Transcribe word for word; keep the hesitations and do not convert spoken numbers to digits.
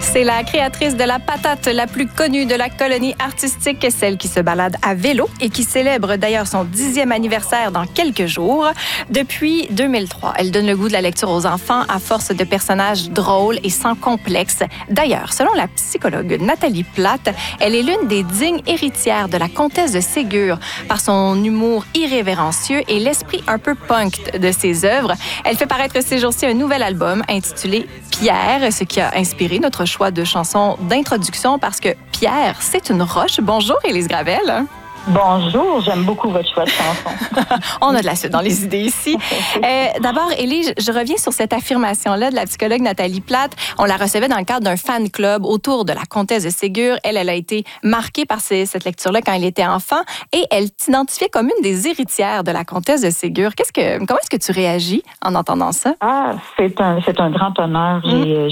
C'est la créatrice de la patate la plus connue de la colonie artistique, celle qui se balade à vélo et qui célèbre d'ailleurs son dixième anniversaire dans quelques jours. Depuis deux mille trois, elle donne le goût de la lecture aux enfants à force de personnages drôles et sans complexe. D'ailleurs, selon la psychologue Nathalie Platt, elle est l'une des dignes héritières de la comtesse de Ségur par son humour irrévérencieux et l'esprit un peu punk de ses œuvres. Elle fait paraître ces jours-ci un nouvel album intitulé Pierre, ce qui a inspiré notre choix de chansons d'introduction parce que Pierre, c'est une roche. Bonjour, Élise Gravel. Bonjour, j'aime beaucoup votre choix de chanson. On a de la suite dans les idées ici. Euh, D'abord, Élise, je reviens sur cette affirmation-là de la psychologue Nathalie Platt. On la recevait dans le cadre d'un fan club autour de la comtesse de Ségur. Elle, elle a été marquée par ces, cette lecture-là quand elle était enfant et elle t'identifiait comme une des héritières de la comtesse de Ségur. Qu'est-ce que, comment est-ce que tu réagis en entendant ça? Ah, c'est un, c'est un grand honneur. J'ai,